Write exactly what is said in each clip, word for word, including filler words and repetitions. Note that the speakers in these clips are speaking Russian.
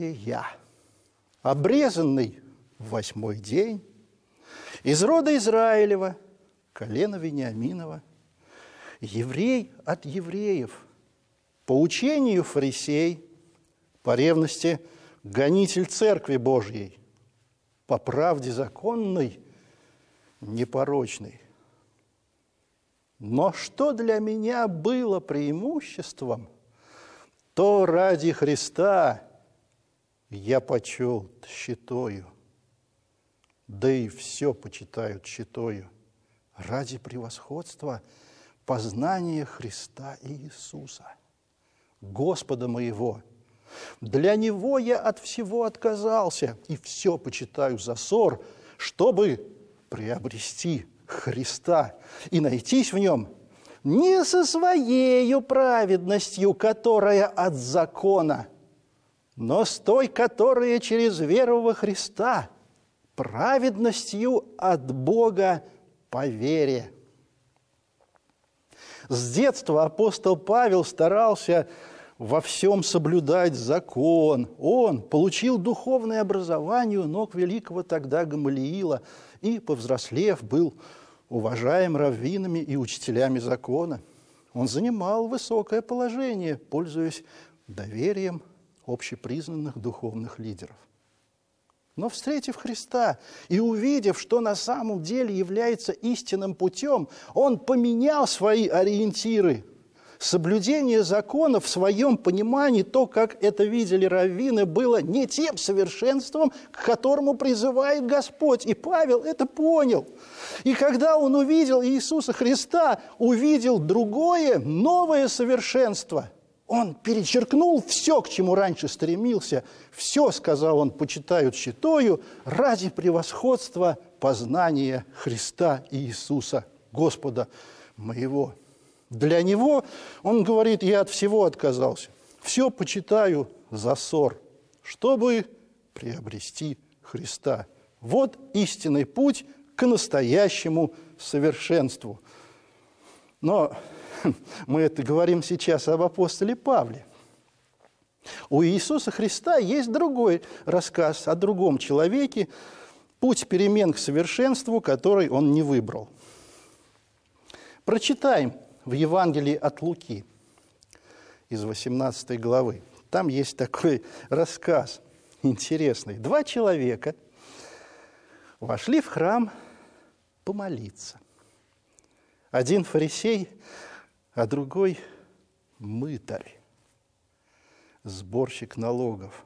некое я, обрезанный в восьмой день, из рода Израилева, колена Вениаминова, еврей от евреев, по учению фарисей, по ревности гонитель Церкви Божьей, по правде законной, непорочной. Но что для меня было преимуществом, то ради Христа я почел тщетою, да и все почитают тщетою, ради превосходства познания Христа Иисуса, Господа моего. Для Него я от всего отказался, и все почитаю за ссор, чтобы приобрести Христа и найтись в Нем не со своею праведностью, которая от закона, но с той, которая через веру во Христа, праведностью от Бога по вере. С детства апостол Павел старался во всем соблюдать закон. Он получил духовное образование у ног великого тогда Гамалиила и, повзрослев, был уважаем раввинами и учителями закона. Он занимал высокое положение, пользуясь доверием общепризнанных духовных лидеров. Но, встретив Христа и увидев, что на самом деле является истинным путем, он поменял свои ориентиры. Соблюдение закона в своем понимании, то, как это видели раввины, было не тем совершенством, к которому призывает Господь. И Павел это понял. И когда он увидел Иисуса Христа, увидел другое, новое совершенство, он перечеркнул все, к чему раньше стремился. Все, сказал он, почитаю тщетою ради превосходства познания Христа Иисуса, Господа моего. Для него, он говорит, я от всего отказался. Все почитаю за ссор, чтобы приобрести Христа. Вот истинный путь к настоящему совершенству. Но мы это говорим сейчас об апостоле Павле. У Иисуса Христа есть другой рассказ о другом человеке, путь перемен к совершенству, который он не выбрал. Прочитаем в Евангелии от Луки из восемнадцатой главы. Там есть такой рассказ интересный. Два человека вошли в храм помолиться. Один фарисей, а другой мытарь, сборщик налогов.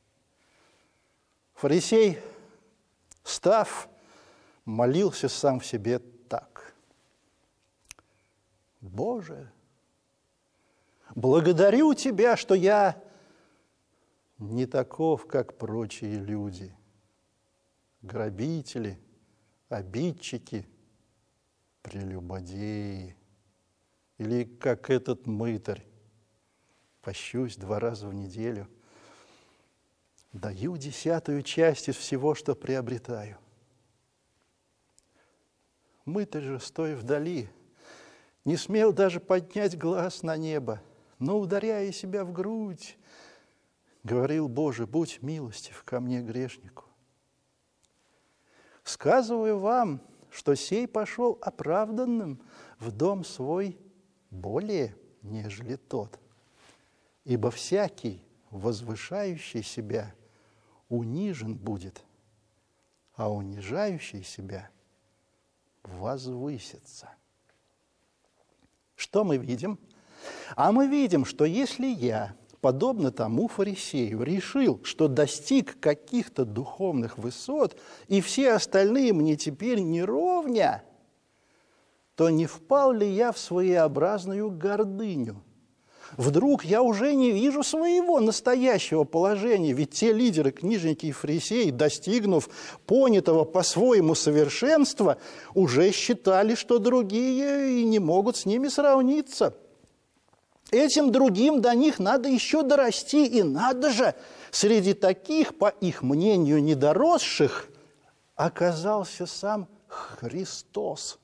Фарисей, став, молился сам в себе так: Боже, благодарю Тебя, что я не таков, как прочие люди, грабители, обидчики, прелюбодеи, или как этот мытарь, пощусь два раза в неделю, даю десятую часть из всего, что приобретаю. Мытарь же, стоя вдали, не смел даже поднять глаз на небо, но, ударяя себя в грудь, говорил: Боже, будь милостив ко мне, грешнику. Сказываю вам, что сей пошел оправданным в дом свой более, нежели тот. Ибо всякий, возвышающий себя, унижен будет, а унижающий себя возвысится. Что мы видим? А мы видим, что если я, подобно тому фарисею, решил, что достиг каких-то духовных высот, и все остальные мне теперь не ровня, то не впал ли я в своеобразную гордыню? Вдруг я уже не вижу своего настоящего положения, ведь те лидеры, книжники и фарисеи, достигнув понятого по-своему совершенства, уже считали, что другие и не могут с ними сравниться. Этим другим до них надо еще дорасти, и надо же, среди таких, по их мнению, недоросших, оказался сам Христос.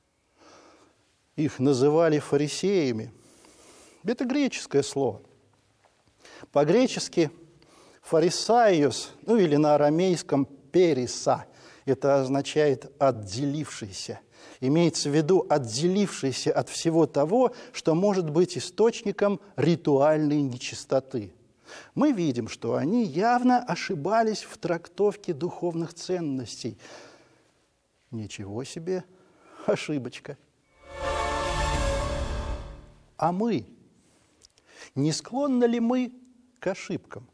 Их называли фарисеями. Это греческое слово. По-гречески Фарисайос, ну или на арамейском периса, это означает «отделившийся». Имеется в виду отделившийся от всего того, что может быть источником ритуальной нечистоты. Мы видим, что они явно ошибались в трактовке духовных ценностей. Ничего себе ошибочка. А мы? Не склонны ли мы к ошибкам?